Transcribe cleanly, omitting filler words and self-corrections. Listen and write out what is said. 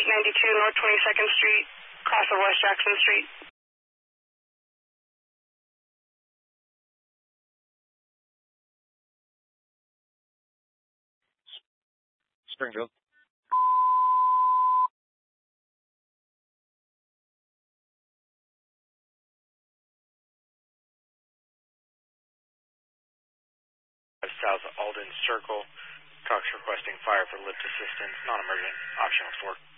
892 North 22nd Street, cross of West Jackson Street. Springfield. South Alden Circle. Cox requesting fire for lift assistance, non-emergent, optional 4.